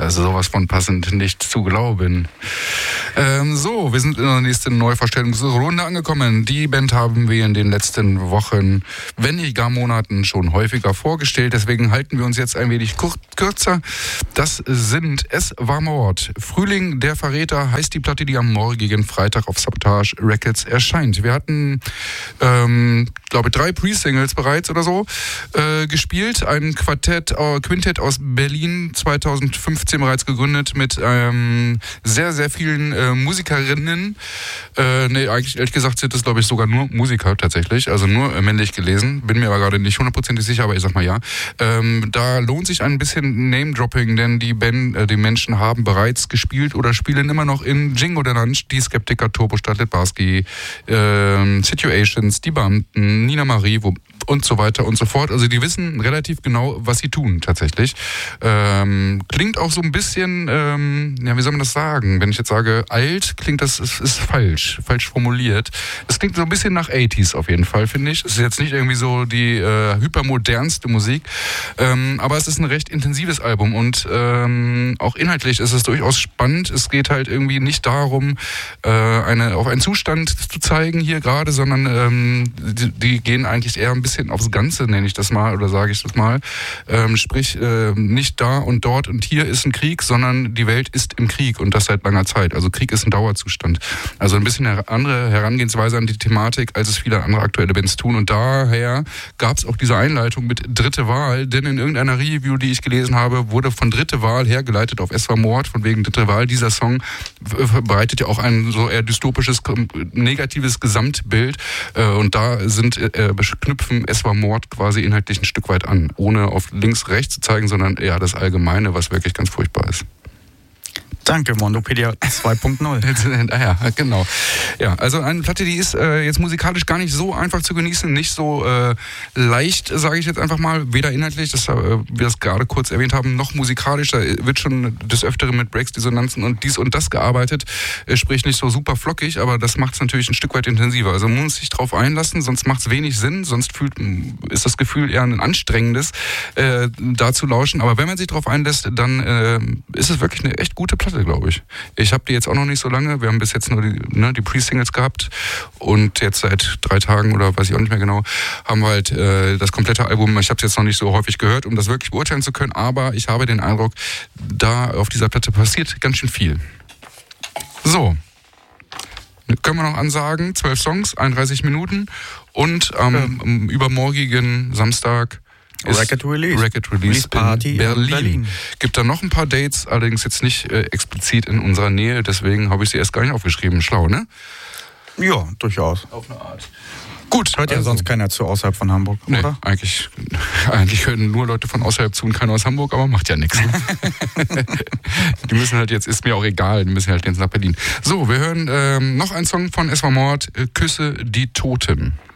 also sowas von passend nicht zu glauben. So, wir sind in der nächsten Neuvorstellungsrunde angekommen. Die Band haben wir in den letzten Wochen, wenn nicht gar Monaten, schon häufiger vorgestellt. Deswegen halten wir uns jetzt ein wenig kürzer. Das sind Es war Mord. Frühling der Verräter heißt die Platte, die am morgigen Freitag auf Sabotage Records erscheint. Wir hatten, glaube ich, 3 Pre-Singles bereits oder so gespielt. Ein Quintett aus Berlin, 2015 bereits gegründet, mit sehr, sehr vielen Musikerinnen. Eigentlich ehrlich gesagt sind das, glaube ich, sogar nur Musiker tatsächlich, also nur männlich gelesen. Bin mir aber gerade nicht hundertprozentig sicher, aber ich sag mal ja. Da lohnt sich ein bisschen Name-Dropping, denn die Menschen haben bereits gespielt oder spielen immer noch in Jingo der Lunch, die Skeptiker, Turbostadt, Litbarski, Situations, die Beamten, Nina Marie und so weiter und so fort. Also die wissen relativ genau, was sie tun tatsächlich. Klingt auch so ein bisschen, wie soll man das sagen? Wenn ich jetzt sage alt, klingt das, ist falsch formuliert. Es klingt so ein bisschen nach 80s auf jeden Fall, finde ich. Es ist jetzt nicht irgendwie so die hypermodernste Musik, aber es ist ein recht intensives Album und auch inhaltlich ist es durchaus spannend. Es geht halt irgendwie nicht darum, auf einen Zustand zu zeigen hier gerade, sondern die gehen eigentlich eher ein bisschen aufs Ganze, nenne ich das mal, oder sage ich das mal. Sprich, nicht da und dort und hier ist ein Krieg, sondern die Welt ist im Krieg und das seit langer Zeit. Also Krieg ist ein Dauerzustand. Also ein bisschen eine andere Herangehensweise an die Thematik, als es viele andere aktuelle Bands tun. Und daher gab es auch diese Einleitung mit Dritte Wahl, denn in irgendeiner Review, die ich gelesen habe, wurde von Dritte Wahl hergeleitet auf Es war Mord, von wegen Dritte Wahl. Dieser Song bereitet ja auch ein so eher dystopisches, negatives Gesamtbild. Und da knüpfen Es war Mord quasi inhaltlich ein Stück weit an, ohne auf links, rechts zu zeigen, sondern eher das Allgemeine, was wirklich ganz furchtbar ist. Danke, Mondopedia 2.0. Ja, genau. Ja, also eine Platte, die ist jetzt musikalisch gar nicht so einfach zu genießen, nicht so leicht, sage ich jetzt einfach mal, weder inhaltlich, das wir das gerade kurz erwähnt haben, noch musikalisch. Da wird schon des Öfteren mit Breaks, Dissonanzen und dies und das gearbeitet, sprich nicht so super flockig, aber das macht es natürlich ein Stück weit intensiver. Also man muss sich drauf einlassen, sonst macht es wenig Sinn, sonst ist das Gefühl eher ein anstrengendes, da zu lauschen. Aber wenn man sich drauf einlässt, dann ist es wirklich eine echt gute Platte, glaube ich. Ich habe die jetzt auch noch nicht so lange. Wir haben bis jetzt nur die Pre-Singles gehabt und jetzt seit 3 Tagen oder weiß ich auch nicht mehr genau, haben wir halt das komplette Album. Ich habe es jetzt noch nicht so häufig gehört, um das wirklich beurteilen zu können, aber ich habe den Eindruck, da auf dieser Platte passiert ganz schön viel. So. Können wir noch ansagen, 12 Songs, 31 Minuten und am übermorgigen Samstag Record Release Party in Berlin. Gibt da noch ein paar Dates, allerdings jetzt nicht explizit in unserer Nähe, deswegen habe ich sie erst gar nicht aufgeschrieben. Schlau, ne? Ja, durchaus. Auf eine Art. Gut. Hört ja sonst keiner zu außerhalb von Hamburg, nee, oder? Eigentlich hören nur Leute von außerhalb zu und keiner aus Hamburg, aber macht ja nichts. Die müssen halt jetzt, ist mir auch egal, die müssen halt jetzt nach Berlin. So, wir hören noch einen Song von Es war Mord, Küsse die Toten.